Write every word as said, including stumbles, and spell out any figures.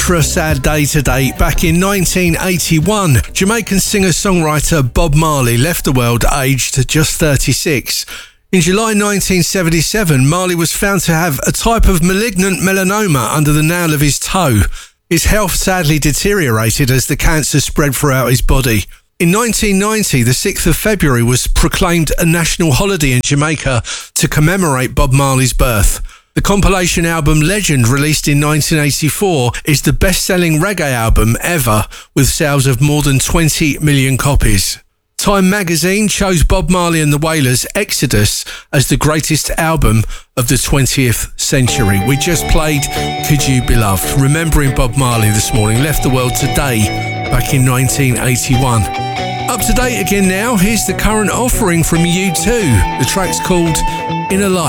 ultra sad day today. Back in nineteen eighty-one, Jamaican singer-songwriter Bob Marley left the world aged just thirty-six. In July nineteen seventy-seven, Marley was found to have a type of malignant melanoma under the nail of his toe. His health sadly deteriorated as the cancer spread throughout his body. In nineteen ninety, the sixth of February was proclaimed a national holiday in Jamaica to commemorate Bob Marley's birth. The compilation album Legend, released in nineteen eighty-four, is the best-selling reggae album ever, with sales of more than twenty million copies. Time magazine chose Bob Marley and the Wailers' Exodus as the greatest album of the twentieth century. We just played Could You Be Loved, remembering Bob Marley this morning, left the world today, back in nineteen eighty-one. Up to date again now, here's the current offering from U two. The track's called Inner Light.